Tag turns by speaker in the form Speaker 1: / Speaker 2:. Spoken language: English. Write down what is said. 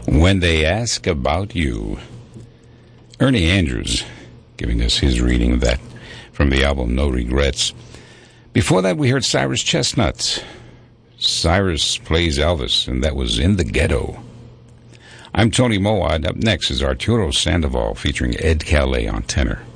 Speaker 1: When They Ask About You. Ernie Andrews giving us his reading of that from the album No Regrets. Before that, we heard Cyrus Chestnut. Cyrus plays Elvis, and that was In the Ghetto. I'm Tony Moad. Up next is Arturo Sandoval featuring Ed Calais on tenor.